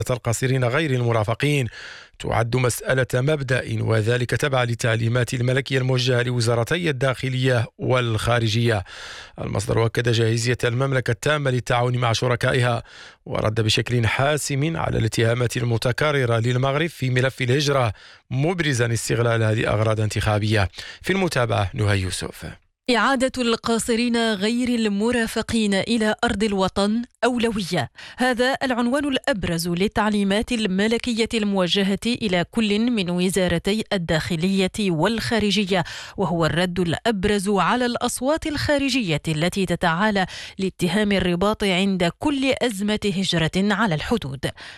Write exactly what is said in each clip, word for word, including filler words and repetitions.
القاصرين غير المرافقين تعد مسألة مبدأ، وذلك تبع للتعليمات الملكية الموجهة لوزارتي الداخلية والخارجية. المصدر أكد جاهزية المملكة التامة للتعاون مع شركائها، ورد بشكل حاسم على الاتهامات المتكررة للمغرب في ملف الهجرة، مبرزا استغلالها لأغراض انتخابية. في المتابعة نهى يوسف. إعادة القاصرين غير المرافقين إلى أرض الوطن أولوية، هذا العنوان الأبرز للتعليمات الملكية الموجهة إلى كل من وزارتي الداخلية والخارجية، وهو الرد الأبرز على الأصوات الخارجية التي تتعالى لاتهام الرباط عند كل أزمة هجرة على الحدود.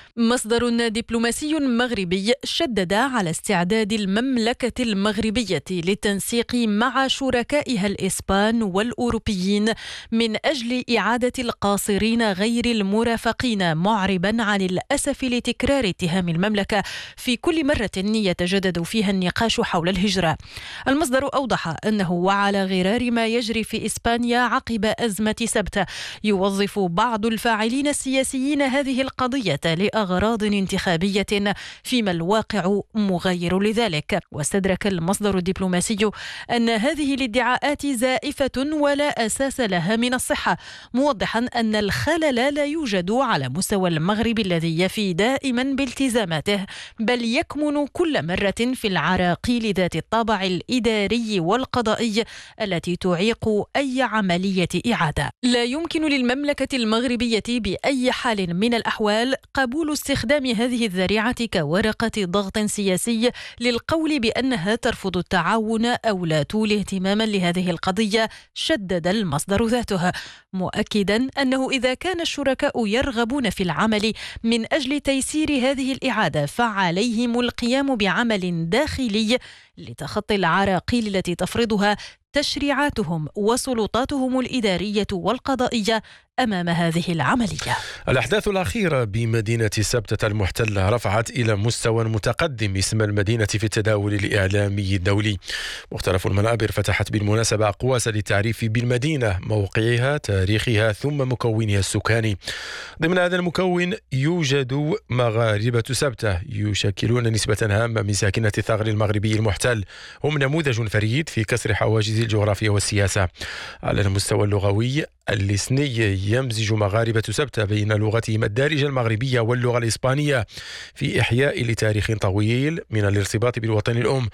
مصدر دبلوماسي مغربي شدد على استعداد المملكة المغربية للتنسيق مع شركائها الإسبان والأوروبيين من أجل إعادة القاصرين غير المرافقين، معربا عن الأسف لتكرار اتهام المملكة في كل مرة يتجدد فيها النقاش حول الهجرة. المصدر أوضح أنه وعلى غرار ما يجري في إسبانيا عقب أزمة سبتة، يوظف بعض الفاعلين السياسيين هذه القضية لأغراض انتخابية، فيما الواقع مغاير لذلك. واستدرك المصدر الدبلوماسي أن هذه الادعاءات زائفة ولا أساس لها من الصحة، موضحا أن الخلل لا يوجد على مستوى المغرب الذي يفي دائما بالتزاماته، بل يكمن كل مرة في العراقيل ذات الطابع الإداري والقضائي التي تعيق أي عملية إعادة. لا يمكن للمملكة المغربية بأي حال من الأحوال قبول استخدام هذه الذريعة كورقة ضغط سياسي للقول بأنها ترفض التعاون أو لا تولي اهتماما لهذه القضية. شدد المصدر ذاته مؤكدا أنه إذا كان الشركاء يرغبون في العمل من أجل تيسير هذه الإعادة، فعليهم القيام بعمل داخلي لتخطي العراقيل التي تفرضها تشريعاتهم وسلطاتهم الإدارية والقضائية أمام هذه العملية. الأحداث الأخيرة بمدينة سبتة المحتلة رفعت إلى مستوى متقدم اسم المدينة في التداول الإعلامي الدولي. مختلف المنابر فتحت بالمناسبة أقواس للتعريف بالمدينة، موقعها، تاريخها، ثم مكونها السكاني. ضمن هذا المكون يوجد مغاربة سبتة يشكلون نسبة هامة من ساكنة الثغر المغربي المحتل، هم نموذج فريد في كسر حواجز الجغرافيا والسياسة. على المستوى اللغوي، اللسني يمزج مغاربة سبتة بين لغتهم الدارجة المغربية واللغة الإسبانية في إحياء لتاريخ طويل من الارتباط بالوطن الأم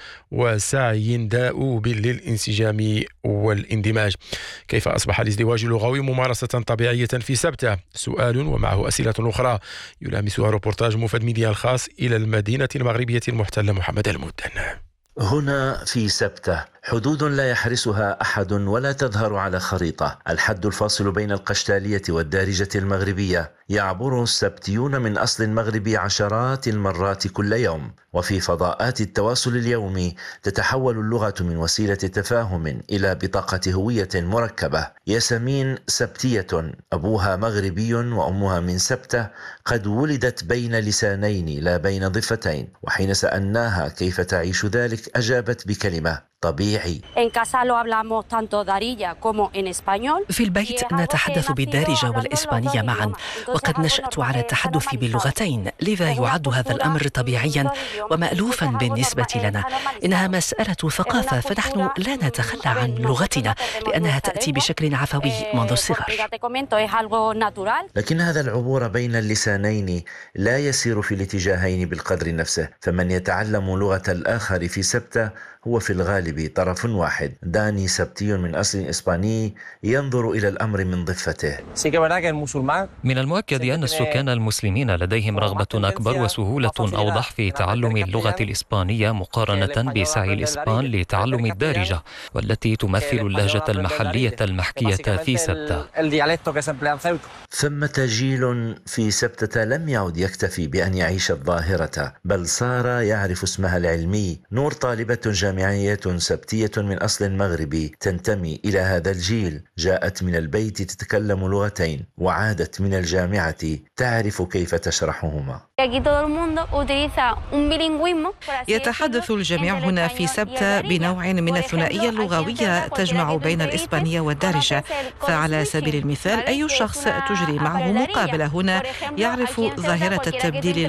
وسعي دؤوب للانسجام والاندماج. كيف أصبح الازدواج اللغوي ممارسة طبيعية في سبتة؟ سؤال ومعه أسئلة أخرى يلامسها روبورتاج موفد ميديا الخاص إلى المدينة المغربية المحتلة محمد المدن. هنا في سبتة حدود لا يحرسها أحد ولا تظهر على خريطة، الحد الفاصل بين القشتالية والدارجة المغربية يعبر السبتيون من أصل مغربي عشرات المرات كل يوم، وفي فضاءات التواصل اليومي تتحول اللغة من وسيلة تفاهم إلى بطاقة هوية مركبة. ياسمين سبتية، أبوها مغربي وأمها من سبتة، قد ولدت بين لسانين لا بين ضفتين، وحين سألناها كيف تعيش ذلك أجابت بكلمة: طبيعي. في البيت نتحدث بالدارجة والإسبانية معا، وقد نشأت على التحدث باللغتين، لذا يعد هذا الأمر طبيعيا ومألوفا بالنسبة لنا. إنها مسألة ثقافة، فنحن لا نتخلى عن لغتنا لأنها تأتي بشكل عفوي منذ الصغر. لكن هذا العبور بين اللسانين لا يسير في الاتجاهين بالقدر نفسه، فمن يتعلم لغة الآخر في سبتة هو في الغالب طرف واحد. داني سبتي من أصل إسباني ينظر إلى الأمر من ضفته. من المؤكد أن السكان المسلمين لديهم رغبة أكبر وسهولة أوضح في تعلم اللغة الإسبانية مقارنة بسعي الإسبان لتعلم الدارجة، والتي تمثل اللهجة المحلية المحكية في سبتة. ثمة جيل في سبتة لم يعد يكتفي بأن يعيش الظاهرة، بل صار يعرف اسمها العلمي. نور طالبة جامعية جامعيات سبتية من أصل مغربي تنتمي إلى هذا الجيل، جاءت من البيت تتكلم لغتين وعادت من الجامعة تعرف كيف تشرحهما. يتحدث الجميع هنا في سبتة بنوع من الثنائية اللغوية تجمع بين الإسبانية والدارجة، فعلى سبيل المثال أي شخص تجري معه مقابلة هنا يعرف ظاهرة التبديل